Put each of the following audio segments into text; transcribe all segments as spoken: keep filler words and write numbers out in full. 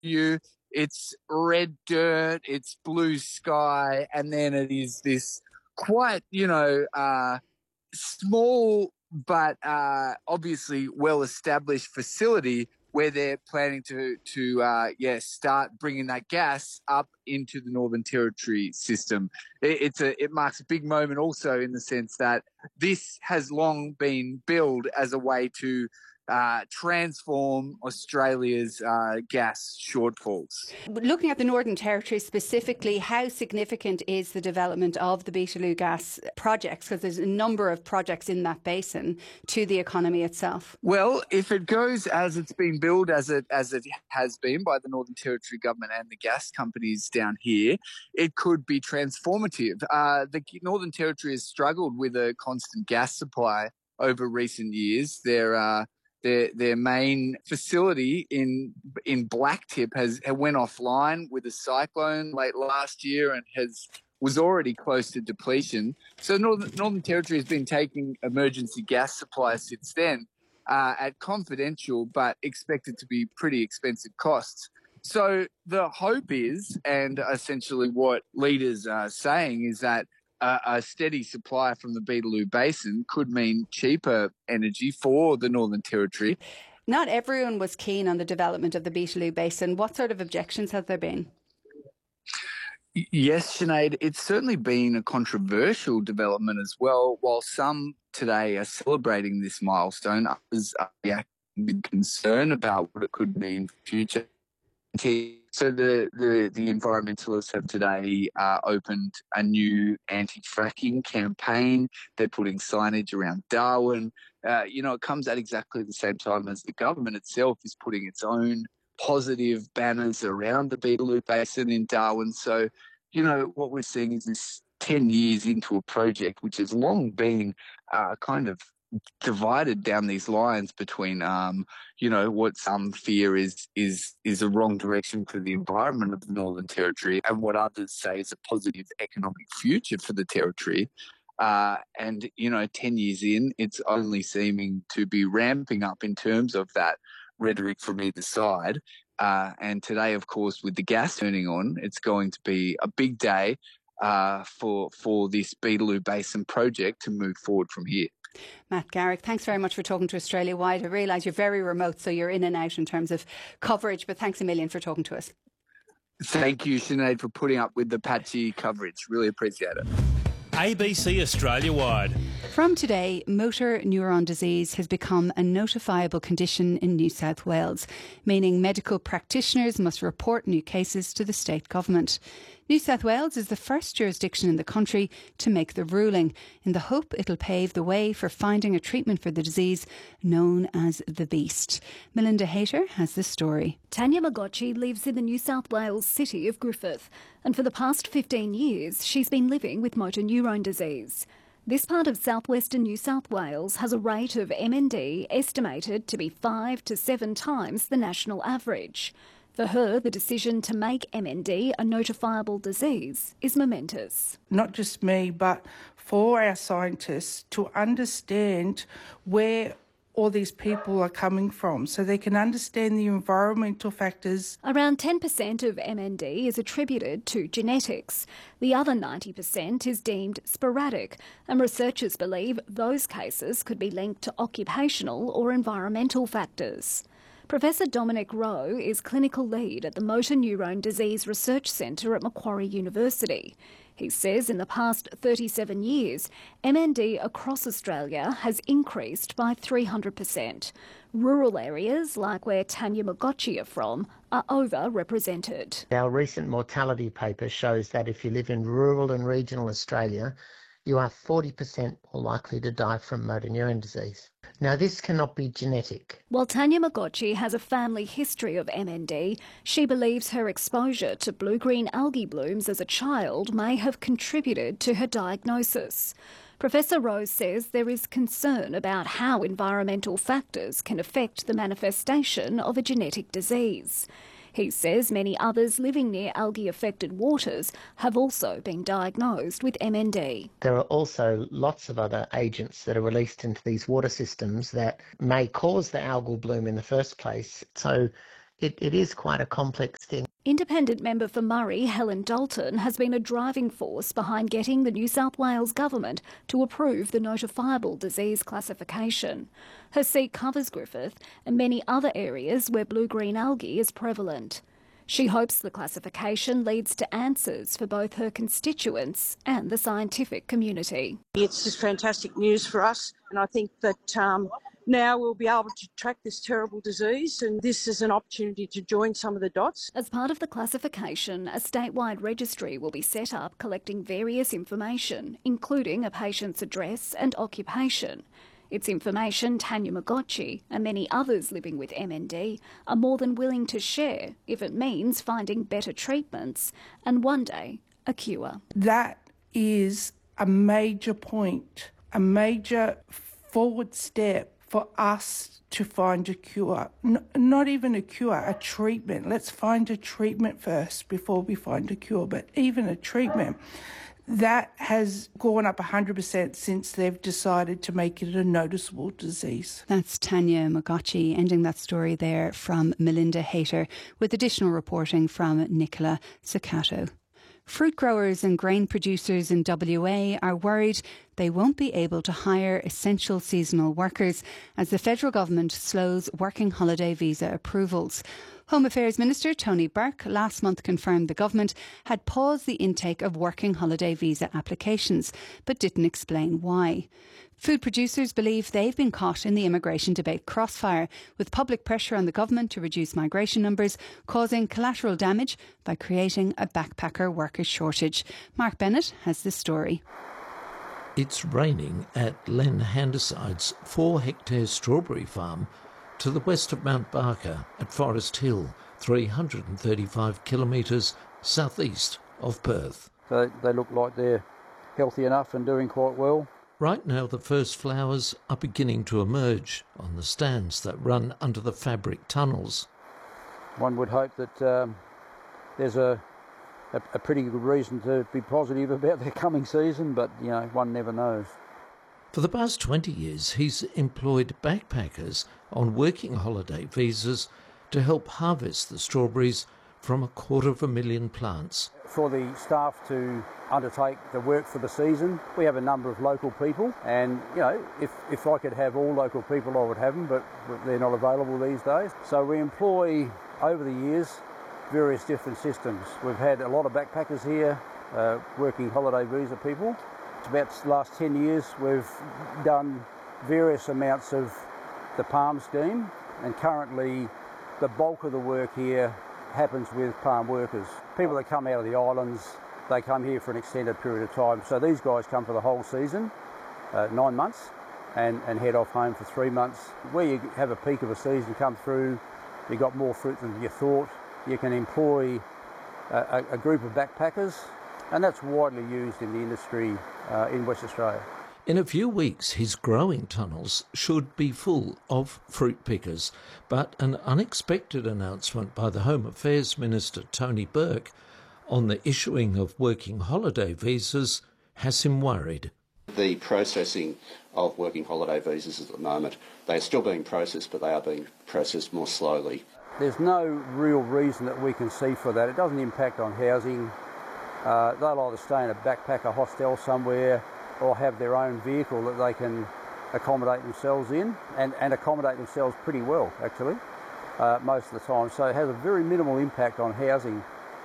you. It's red dirt, it's blue sky, and then it is this quite, you know, uh, small but uh, obviously well-established facility where they're planning to to uh, yeah start bringing that gas up into the Northern Territory system. It, it's a it marks a big moment also in the sense that this has long been billed as a way to uh, transform Australia's uh, gas shortfalls. Looking at the Northern Territory specifically, how significant is the development of the Beetaloo gas projects? Because there's a number of projects in that basin to the economy itself. Well, if it goes as it's been billed, as it as it has been by the Northern Territory government and the gas companies down here, it could be transformative. Uh, the Northern Territory has struggled with a constant gas supply over recent years. There are Their their main facility in in Blacktip has went offline with a cyclone late last year and has was already close to depletion. So Northern, Northern Territory has been taking emergency gas supply since then uh, at confidential but expected to be pretty expensive costs. So the hope is, and essentially what leaders are saying, is that Uh, a steady supply from the Beetaloo Basin could mean cheaper energy for the Northern Territory. Not everyone was keen on the development of the Beetaloo Basin. What sort of objections have there been? Yes, Sinead, it's certainly been a controversial development as well. While some today are celebrating this milestone, others are with concern about what it could mean for future. So the, the, the environmentalists have today uh, opened a new anti-fracking campaign. They're putting signage around Darwin. Uh, you know, it comes at exactly the same time as the government itself is putting its own positive banners around the Beetaloo Basin in Darwin. So, you know, what we're seeing is this ten years into a project which has long been uh, kind of divided down these lines between, um, you know, what some fear is is is a wrong direction for the environment of the Northern Territory and what others say is a positive economic future for the Territory. Uh, and, you know, ten years in, it's only seeming to be ramping up in terms of that rhetoric from either side. Uh, and today, of course, with the gas turning on, it's going to be a big day uh, for, for this Beetaloo Basin project to move forward from here. Matt Garrick, thanks very much for talking to Australia Wide. I realise you're very remote, so you're in and out in terms of coverage, but thanks a million for talking to us. Thank you, Sinead, for putting up with the patchy coverage. Really appreciate it. A B C Australia Wide. From today, motor neuron disease has become a notifiable condition in New South Wales, meaning medical practitioners must report new cases to the state government. New South Wales is the first jurisdiction in the country to make the ruling, in the hope it'll pave the way for finding a treatment for the disease known as the Beast. Melinda Hayter has the story. Tanya Mogotchi lives in the New South Wales city of Griffith, and for the past fifteen years she's been living with motor neurone disease. This part of southwestern New South Wales has a rate of M N D estimated to be five to seven times the national average. For her, the decision to make M N D a notifiable disease is momentous. Not just me, but for our scientists to understand where all these people are coming from so they can understand the environmental factors. Around ten percent of M N D is attributed to genetics. The other ninety percent is deemed sporadic, and researchers believe those cases could be linked to occupational or environmental factors. Professor Dominic Rowe is clinical lead at the Motor Neurone Disease Research Centre at Macquarie University. He says in the past thirty-seven years, M N D across Australia has increased by three hundred percent. Rural areas, like where Tanya Mogotchi are from, are overrepresented. Our recent mortality paper shows that if you live in rural and regional Australia, you are forty percent more likely to die from motor neurone disease. Now, this cannot be genetic. While Tanya Mogotchi has a family history of M N D, she believes her exposure to blue-green algae blooms as a child may have contributed to her diagnosis. Professor Rose says there is concern about how environmental factors can affect the manifestation of a genetic disease. He says many others living near algae-affected waters have also been diagnosed with M N D. There are also lots of other agents that are released into these water systems that may cause the algal bloom in the first place. So it, it is quite a complex thing. Independent member for Murray, Helen Dalton, has been a driving force behind getting the New South Wales government to approve the notifiable disease classification. Her seat covers Griffith and many other areas where blue-green algae is prevalent. She hopes the classification leads to answers for both her constituents and the scientific community. It's just fantastic news for us, and I think that um, now we'll be able to track this terrible disease, and this is an opportunity to join some of the dots. As part of the classification, a statewide registry will be set up collecting various information, including a patient's address and occupation. It's information Tanya Mogotchi and many others living with M N D are more than willing to share if it means finding better treatments and one day a cure. That is a major point, a major forward step for us to find a cure. N- not even a cure, a treatment. Let's find a treatment first before we find a cure, but even a treatment. That has gone up one hundred percent since they've decided to make it a noticeable disease. That's Tanya Mogotchi ending that story there from Melinda Hayter, with additional reporting from Nicola Saccato. Fruit growers and grain producers in W A are worried they won't be able to hire essential seasonal workers as the federal government slows working holiday visa approvals. Home Affairs Minister Tony Burke last month confirmed the government had paused the intake of working holiday visa applications, but didn't explain why. Food producers believe they've been caught in the immigration debate crossfire, with public pressure on the government to reduce migration numbers, causing collateral damage by creating a backpacker worker shortage. Mark Bennett has this story. It's raining at Len Handyside's four-hectare strawberry farm to the west of Mount Barker at Forest Hill, three hundred thirty-five kilometres southeast of Perth. So they look like they're healthy enough and doing quite well. Right now the first flowers are beginning to emerge on the stands that run under the fabric tunnels. One would hope that um, there's a, a, a pretty good reason to be positive about their coming season, but, you know, one never knows. For the past twenty years, he's employed backpackers on working holiday visas to help harvest the strawberries from a quarter of a million plants. For the staff to undertake the work for the season, we have a number of local people, and, you know, if, if I could have all local people, I would have them, but they're not available these days. So we employ, over the years, various different systems. We've had a lot of backpackers here, uh, working holiday visa people. It's about the last ten years we've done various amounts of the PALM scheme, and currently the bulk of the work here happens with PALM workers. People that come out of the islands, they come here for an extended period of time. So these guys come for the whole season, uh, nine months, and, and head off home for three months. Where you have a peak of a season come through, you've got more fruit than you thought, you can employ a, a group of backpackers, and that's widely used in the industry uh, in West Australia. In a few weeks, his growing tunnels should be full of fruit pickers, but an unexpected announcement by the Home Affairs Minister Tony Burke on the issuing of working holiday visas has him worried. The processing of working holiday visas at the moment, they are still being processed, but they are being processed more slowly. There's no real reason that we can see for that. It doesn't impact on housing. Uh, they'll either stay in a backpacker hostel somewhere or have their own vehicle that they can accommodate themselves in, and, and accommodate themselves pretty well, actually, uh, most of the time. So it has a very minimal impact on housing.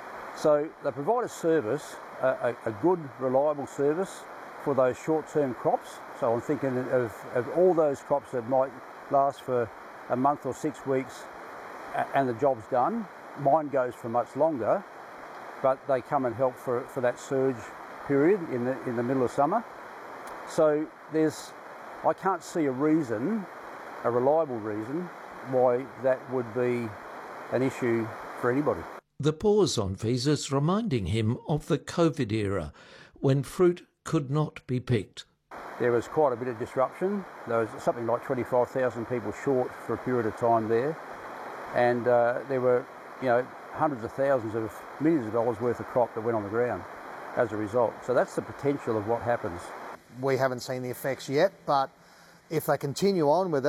So they provide a service, a, a, a good, reliable service for those short-term crops. So I'm thinking of, of all those crops that might last for a month or six weeks and the job's done. Mine goes for much longer, but they come and help for, for that surge period in the, in the middle of summer. So there's, I can't see a reason, a reliable reason, why that would be an issue for anybody. The pause on visas reminding him of the COVID era, when fruit could not be picked. There was quite a bit of disruption. There was something like twenty-five thousand people short for a period of time there. And uh, there were, you know, hundreds of thousands of millions of dollars worth of crop that went on the ground as a result. So that's the potential of what happens. We haven't seen the effects yet, but if they continue on with it,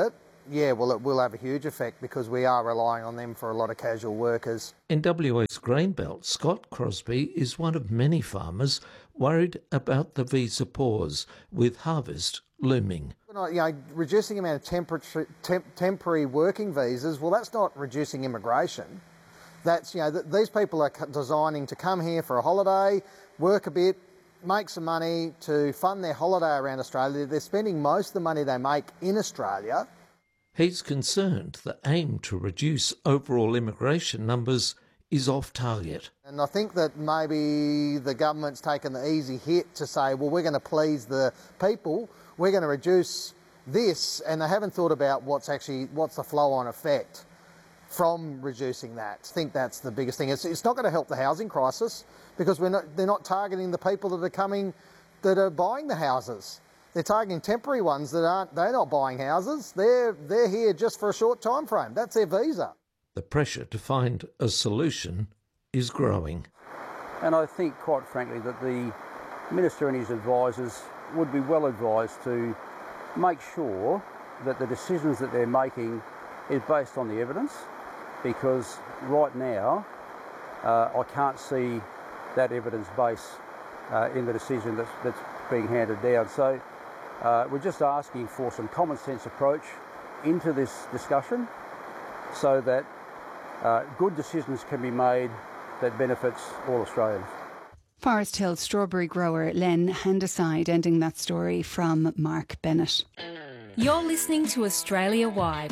yeah, well, it will have a huge effect because we are relying on them for a lot of casual workers. In W A's grain belt, Scott Crosby is one of many farmers worried about the visa pause, with harvest looming. You know, reducing the amount of temporary, temp, temporary working visas, well, that's not reducing immigration. That's, you know, th these people are designing to come here for a holiday, work a bit, make some money to fund their holiday around Australia. They're spending most of the money they make in Australia. He's concerned the aim to reduce overall immigration numbers is off target. And I think that maybe the government's taken the easy hit to say, well, we're going to please the people, we're going to reduce this, and they haven't thought about what's actually, what's the flow-on effect from reducing that. I think that's the biggest thing. It's, it's not going to help the housing crisis because we're not, they're not targeting the people that are coming, that are buying the houses. They're targeting temporary ones that aren't, they're not buying houses. They're, they're here just for a short time frame. That's their visa. The pressure to find a solution is growing. And I think, quite frankly, that the Minister and his advisors would be well advised to make sure that the decisions that they're making is based on the evidence, because right now uh, I can't see that evidence base uh, in the decision that's, that's being handed down. So uh, we're just asking for some common sense approach into this discussion so that uh, good decisions can be made that benefits all Australians. Forest Hill strawberry grower Len Handaside ending that story from Mark Bennett. You're listening to Australia Wide.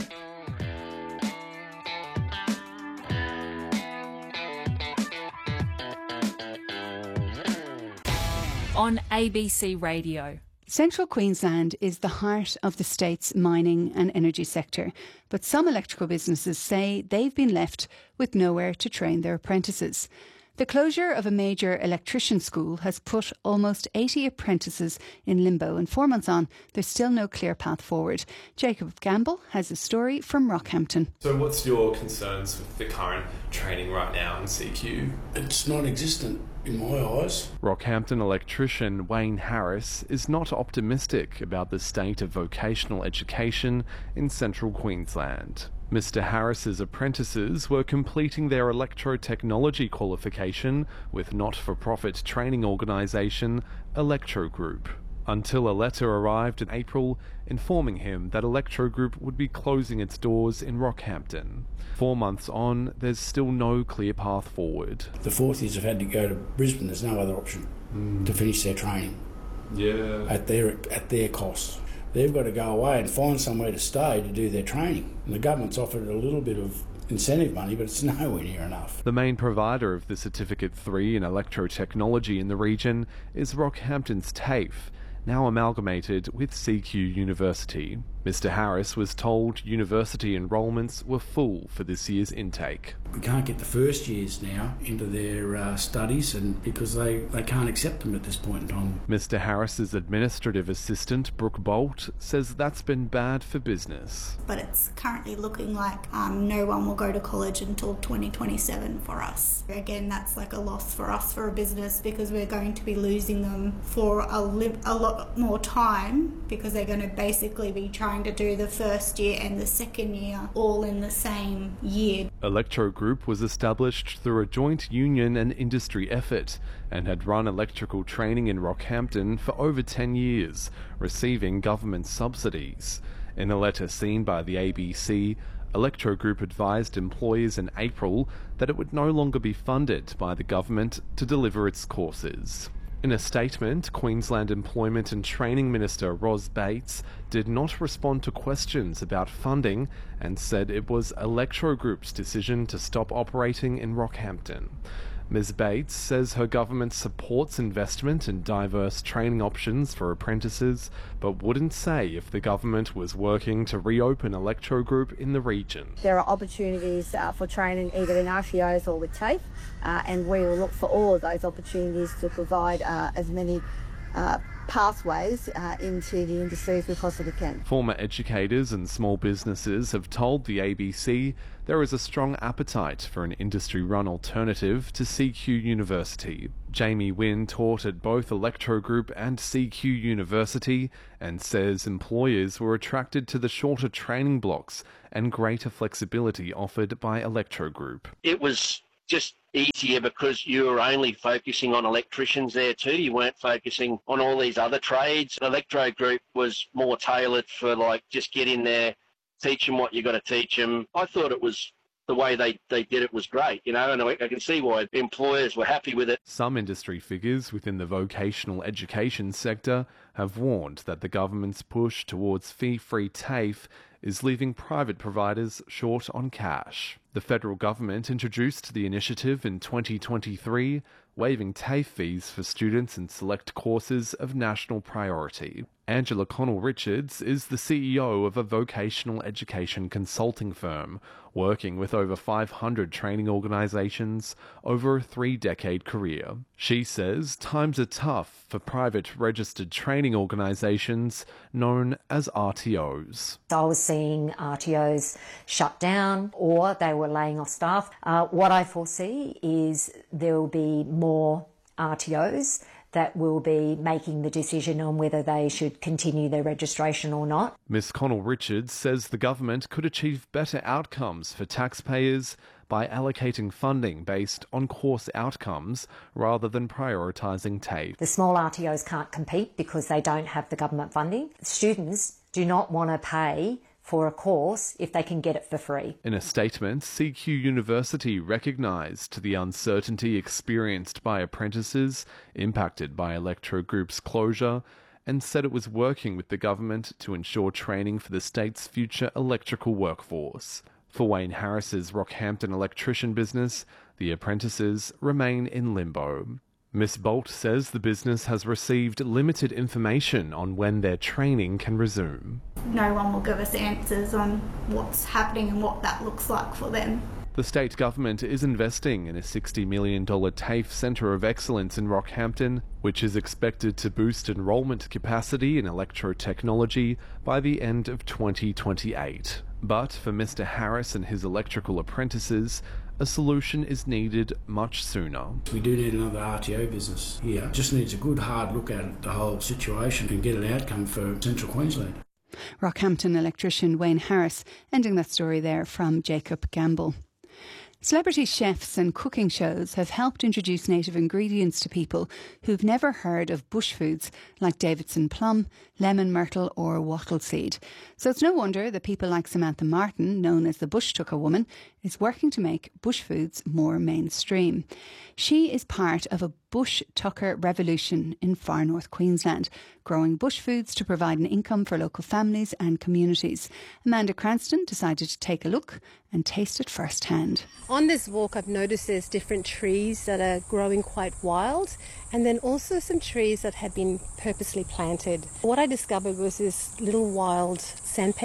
On A B C Radio. Central Queensland is the heart of the state's mining and energy sector, but some electrical businesses say they've been left with nowhere to train their apprentices. The closure of a major electrician school has put almost eighty apprentices in limbo, and four months on, there's still no clear path forward. Jacob Gamble has a story from Rockhampton. So what's your concerns with the current training right now in C Q? It's non-existent in my eyes. Rockhampton electrician Wayne Harris is not optimistic about the state of vocational education in central Queensland. Mister Harris's apprentices were completing their electrotechnology qualification with not-for-profit training organisation Electro Group, until a letter arrived in April informing him that Electro Group would be closing its doors in Rockhampton. Four months on, there's still no clear path forward. The fourth years have had to go to Brisbane. There's no other option mm. to finish their training. Yeah. At their at their cost. They've got to go away and find somewhere to stay to do their training. And the government's offered a little bit of incentive money, but it's nowhere near enough. The main provider of the Certificate three in electrotechnology in the region is Rockhampton's TAFE, now amalgamated with C Q University. Mister Harris was told university enrolments were full for this year's intake. We can't get the first years now into their uh, studies, and because they, they can't accept them at this point in time. Mister Harris's administrative assistant, Brooke Bolt, says that's been bad for business. But it's currently looking like um, no one will go to college until twenty twenty-seven for us. Again, that's like a loss for us for a business, because we're going to be losing them for a, li- a lot more time, because they're going to basically be trying to do the first year and the second year all in the same year. Electro Group was established through a joint union and industry effort and had run electrical training in Rockhampton for over ten years, receiving government subsidies. In a letter seen by the A B C, Electro Group advised employers in April that it would no longer be funded by the government to deliver its courses. In a statement, Queensland Employment and Training Minister Ros Bates did not respond to questions about funding and said it was Electro Group's decision to stop operating in Rockhampton. Miz Bates says her government supports investment in diverse training options for apprentices, but wouldn't say if the government was working to reopen Electro Group in the region. There are opportunities uh, for training either in R T Os or with TAFE, uh, and we will look for all of those opportunities to provide uh, as many uh, pathways uh, into the industry as we possibly can. Former educators and small businesses have told the A B C there is a strong appetite for an industry-run alternative to C Q University. Jamie Wynn taught at both Electro Group and C Q University and says employers were attracted to the shorter training blocks and greater flexibility offered by Electro Group. It was just easier because you were only focusing on electricians there too. You weren't focusing on all these other trades. Electro Group was more tailored for like just get in there, teach them what you got to teach them. I thought it was the way they, they did it was great, you know, and I, I can see why employers were happy with it. Some industry figures within the vocational education sector have warned that the government's push towards fee-free TAFE is leaving private providers short on cash. The federal government introduced the initiative in twenty twenty-three, waiving TAFE fees for students in select courses of national priority. Angela Connell-Richards is the C E O of a vocational education consulting firm, working with over five hundred training organisations over a three-decade career. She says times are tough for private registered training organisations known as R T Os. I was seeing R T Os shut down or they were laying off staff. Uh, what I foresee is there will be more R T Os that will be making the decision on whether they should continue their registration or not. Miss Connell-Richards says the government could achieve better outcomes for taxpayers by allocating funding based on course outcomes rather than prioritising TAFE. The small R T Os can't compete because they don't have the government funding. Students do not want to pay for a course if they can get it for free. In a statement, C Q University recognised the uncertainty experienced by apprentices impacted by Electro Group's closure and said it was working with the government to ensure training for the state's future electrical workforce. For Wayne Harris's Rockhampton electrician business, the apprentices remain in limbo. Miss Bolt says the business has received limited information on when their training can resume. No one will give us answers on what's happening and what that looks like for them. The state government is investing in a sixty million dollars TAFE Centre of Excellence in Rockhampton, which is expected to boost enrolment capacity in electrotechnology by the end of twenty twenty-eight. But for Mister Harris and his electrical apprentices, a solution is needed much sooner. We do need another R T O business here. Just needs a good hard look at the whole situation and get an outcome for Central Queensland. Rockhampton electrician Wayne Harris, ending that story there from Jacob Gamble. Celebrity chefs and cooking shows have helped introduce native ingredients to people who've never heard of bush foods like Davidson plum, lemon myrtle or wattle seed. So it's no wonder that people like Samantha Martin, known as the Bush Tucker Woman, is working to make bush foods more mainstream. She is part of a bush tucker revolution in far north Queensland, growing bush foods to provide an income for local families and communities. Amanda Cranston decided to take a look and taste it firsthand. On this walk, I've noticed there's different trees that are growing quite wild, and then also some trees that had been purposely planted. What I discovered was this little wild sandpaper